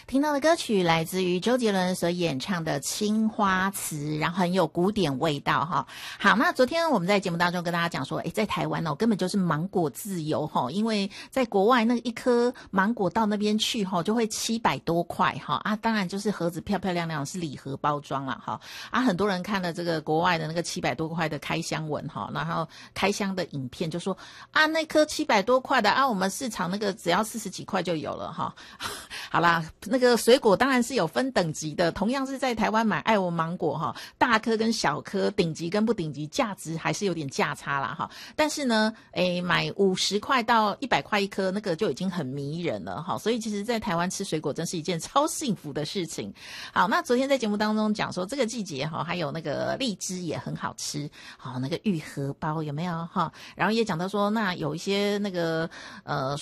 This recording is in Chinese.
听到的歌曲来自于周杰伦所演唱的《青花瓷》，然后很有古典味道哈。好，那昨天我们在节目当中跟大家讲说，在台湾根本就是芒果自由哈，因为在国外那一颗芒果到那边去哈，就会700多块哈啊，当然就是盒子漂漂亮亮是礼盒包装啦哈啊，很多人看了这个国外的那个700多块的开箱文哈，然后开箱的影片就说啊，那颗700多块的啊，我们市场那个只要40几块就有了哈。好啦，那个水果当然是有分等级的，同样是在台湾买爱文芒果哈，大颗跟小颗，顶级跟不顶级，价值还是有点价差啦哈。但是呢，买50块到100块一颗，那个就已经很迷人了哈。所以其实，在台湾吃水果真是一件超幸福的事情。好，那昨天在节目当中讲说，这个季节哈，还有那个荔枝也很好吃，好，那个玉荷包有没有哈？然后也讲到说，那有一些那个